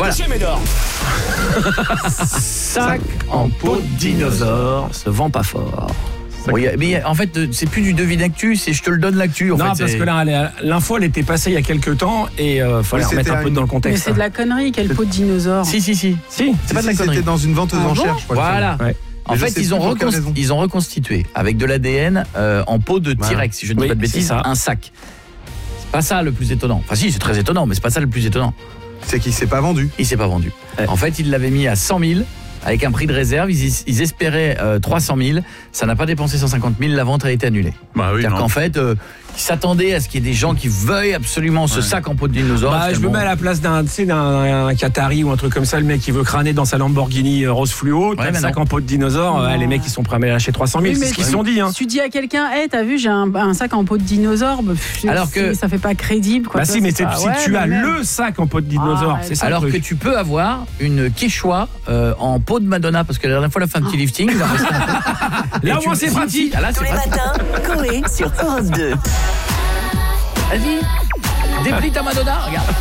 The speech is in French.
Voilà. Chez Médor. Sac en peau de dinosaure se vend pas fort. Bon, mais en fait, c'est plus du devis d'actu, c'est je te le donne l'actu. Non, fait, parce que là, l'info, elle était passée il y a quelques temps et fallait remettre un peu dans le Mais contexte. c'est de la connerie, quel pot de dinosaure. Si. Si, C'est pas de la connerie. C'était dans une vente aux enchères, je crois. Voilà. Ouais. En Mais je fait, sais ils plus ont, pour quelle raison. ils ont reconstitué avec de l'ADN en peau de T-Rex, si je ne dis Oui, pas de c'est bêtises, ça. un sac. C'est pas ça le plus étonnant. Enfin si, c'est très étonnant, mais c'est pas ça le plus étonnant. C'est qu'il s'est pas vendu. Il s'est pas vendu. Ouais. En fait, ils l'avaient mis à 100 000 avec un prix de réserve. Ils espéraient 300 000. Ça n'a pas dépensé 150 000. La vente a été annulée. Bah oui, C'est-à-dire non. qu'en fait, ils s'attendaient à ce qu'il y ait des gens qui veuillent absolument ce sac en peau de dinosaure. Bah, je me mets à la place d'un Qatari ou un truc comme ça, le mec qui veut crâner dans sa Lamborghini rose fluo, t'as Ouais, le mais sac non. en peau de dinosaure, Oh. les mecs ils sont prêts à me lâcher 300 000, Oui, c'est mais ce qu'ils tu- se sont dit. Hein. Tu dis à quelqu'un, hey, t'as vu, j'ai un sac en peau de dinosaure, Alors que- ça fait pas crédible. Quoi. Bah Ça, si, mais c'est pas- si ouais, tu mais as même. le sac en peau de dinosaure, Ah, c'est ça. Alors le que truc. tu peux avoir une Quechua en peau de Madonna, parce que la dernière fois, elle a fait un petit lifting. il va rester un peu. Là, Et au moins, c'est pratique. Ah, là, Tous c'est les pratique. matins, Coé sur Europe 2. Vas-y, déplie ta Madonna, regarde.